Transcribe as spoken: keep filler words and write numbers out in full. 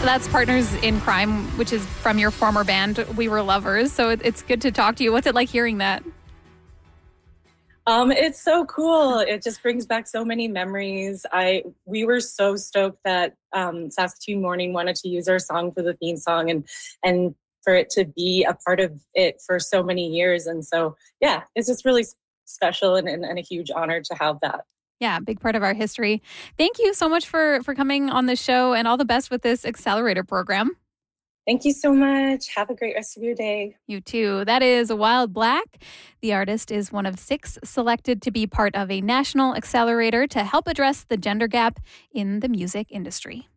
That's Partners in Crime, which is from your former band, We Were Lovers. So it's good to talk to you. What's it like hearing that? Um, it's so cool. It just brings back so many memories. I we were so stoked that um, Saskatoon Morning wanted to use our song for the theme song, and and for it to be a part of it for so many years. And so, yeah, it's just really special and, and, and a huge honor to have that. Yeah, big part of our history. Thank you so much for for coming on the show, and all the best with this accelerator program. Thank you so much. Have a great rest of your day. You too. That is Wild Black. The artist is one of six selected to be part of a national accelerator to help address the gender gap in the music industry.